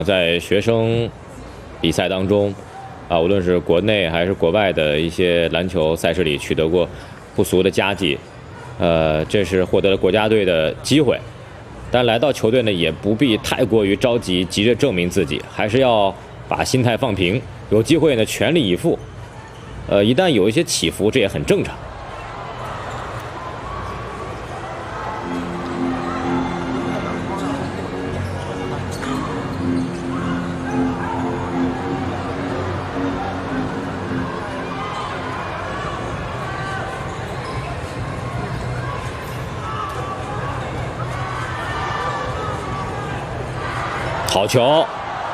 在学生比赛当中，无论是国内还是国外的一些篮球赛事里取得过不俗的佳绩，这是获得了国家队的机会。但来到球队呢，也不必太过于着急，急着证明自己，还是要把心态放平，有机会呢全力以赴。一旦有一些起伏，这也很正常。 好球！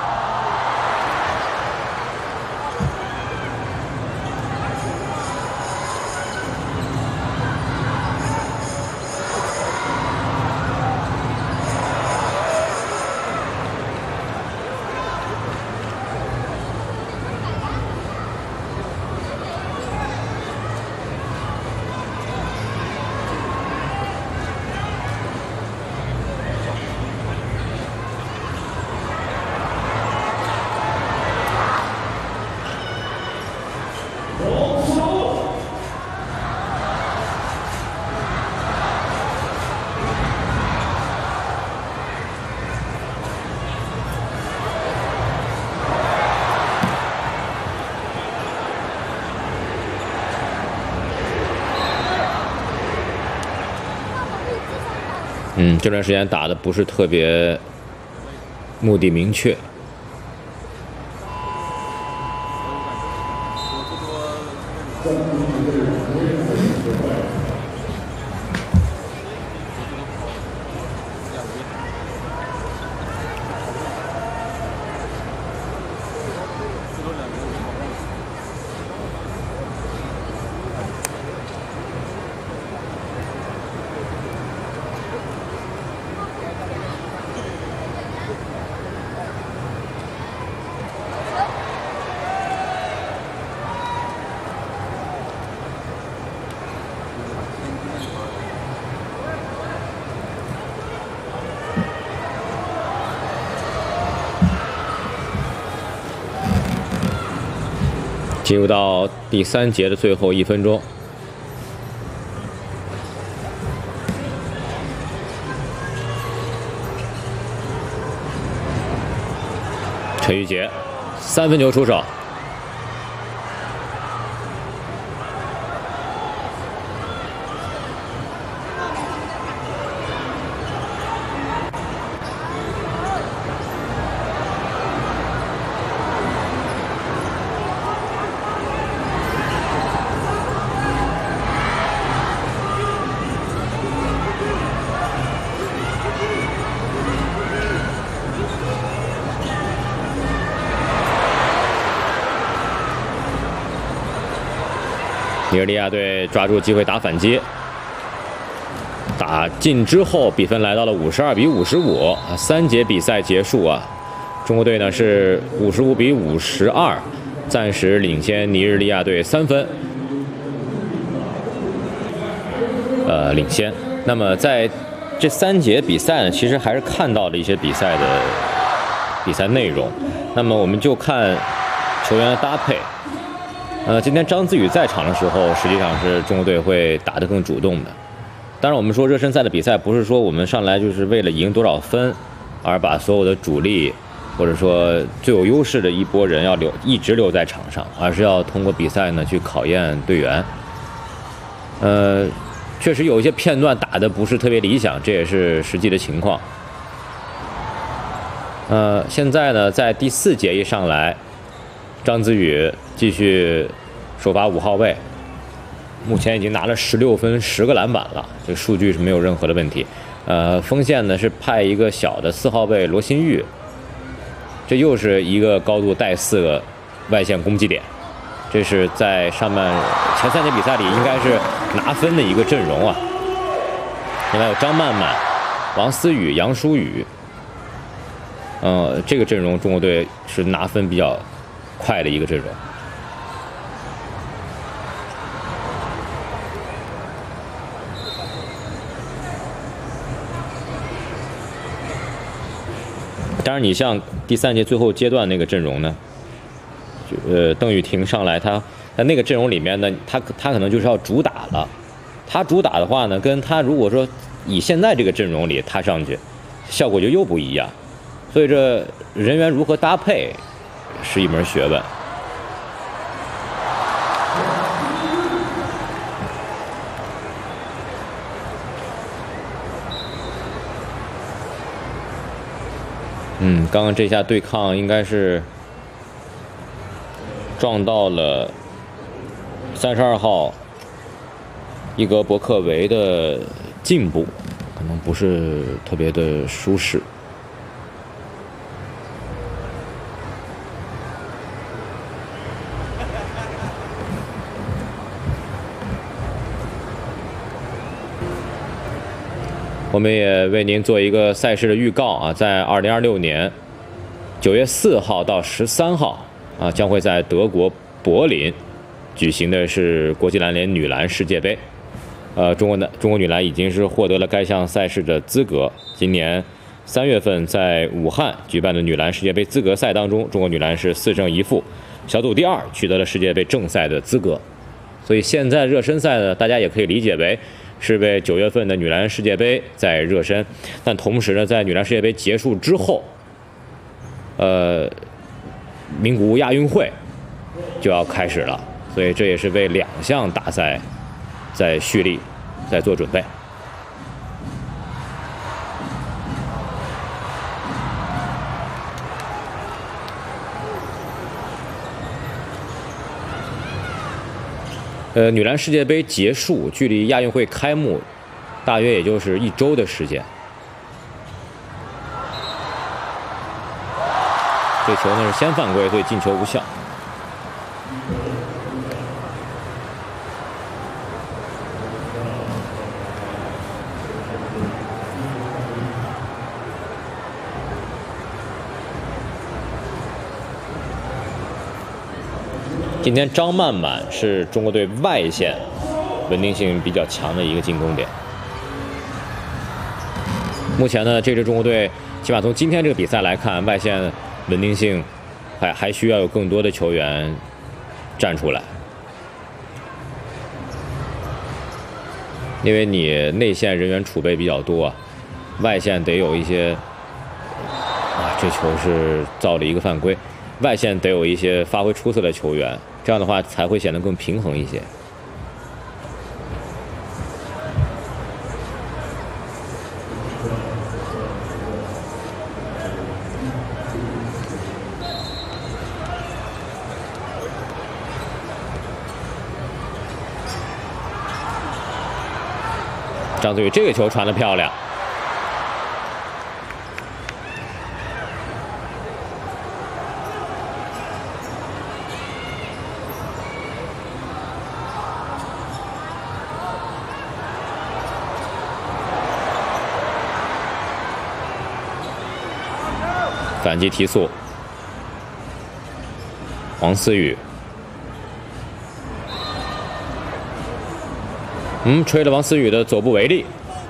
这段时间打的不是特别目的明确。进入到第3节的最后1分钟，陈玉杰3分球出手。 尼日利亚队抓住机会打反击，打进之后，比分来到了52比55。3节比赛结束啊，中国队呢是55比52，暂时领先尼日利亚队3分，领先。那么在这3节比赛呢，其实还是看到了一些比赛内容。那么我们就看球员的搭配。 今天张子宇在场的时候，实际上是中国队会打得更主动的。当然，我们说热身赛的比赛不是说我们上来就是为了赢多少分，而把所有的主力或者说最有优势的一波人一直留在场上，而是要通过比赛呢去考验队员。确实有一些片段打得不是特别理想，这也是实际的情况。现在呢，在第4节一上来，张子宇继续首发5号位，目前已经拿了16分、10个篮板了，这个数据是没有任何的问题。锋线呢是派一个小的4号位罗新玉，这又是一个高度带4个外线攻击点，这是在前3节比赛里应该是拿分的一个阵容啊。另外有张曼曼、王思雨、杨舒雨，这个阵容中国队是拿分比较快的一个阵容。 当然，你像第3节最后阶段那个阵容呢，邓雨婷上来，他在那个阵容里面呢，他可能就是要主打了。他主打的话呢，跟他如果说以现在这个阵容里他上去，效果就又不一样。所以这人员如何搭配是一门学问。刚刚这下对抗应该是撞到了32号伊格博克维的颈部，可能不是特别的舒适。我们也为您做一个赛事的预告啊，在2026年9月4号到13号啊，将会在德国柏林举行的是国际篮联女篮世界杯。中国女篮已经是获得了该项赛事的资格。今年3月份在武汉举办的女篮世界杯资格赛当中，中国女篮是4胜1负，小组第2，取得了世界杯正赛的资格。所以现在热身赛呢，大家也可以理解为是为9月份的女篮世界杯在热身，但同时呢，在女篮世界杯结束之后，名古屋亚运会就要开始了，所以这也是为2项大赛在蓄力，在做准备。女篮世界杯结束，距离亚运会开幕大约也就是1周的时间。这球呢是先犯规，所以进球无效。今天张曼曼是中国队外线稳定性比较强的一个进攻点。目前呢，这支中国队起码从今天这个比赛来看，外线稳定性还需要有更多的球员站出来，因为你内线人员储备比较多，外线得有一些这球是造了一个犯规，外线得有一些发挥出色的球员，这样的话才会显得更平衡一些。张子宇这个球传得漂亮。反击提速，王思雨，吹了王思雨的左部违例。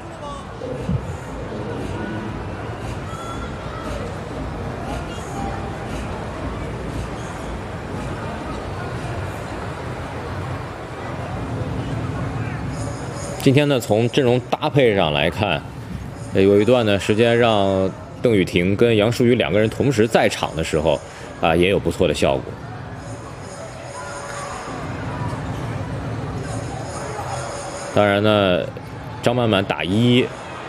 今天呢，从阵容搭配上来看，有一段呢时间让邓雨婷跟杨舒雨2个人同时在场的时候，也有不错的效果。当然呢，张曼曼打1，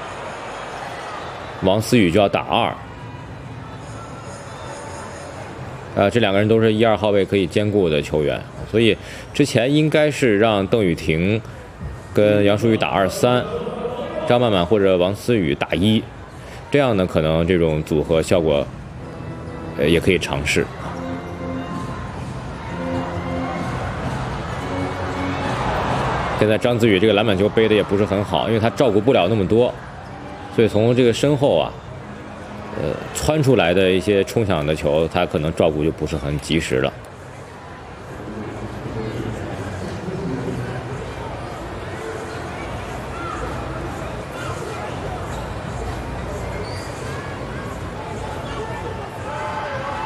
王思雨就要打2。这2个人都是1、2号位可以兼顾的球员，所以之前应该是让邓雨婷跟杨舒雨打2、3，张曼曼或者王思雨打1。这样呢，可能这种组合效果，也可以尝试。现在张子宇这个篮板球背的也不是很好，因为他照顾不了那么多，所以从这个身后窜出来的一些冲抢的球，他可能照顾就不是很及时了。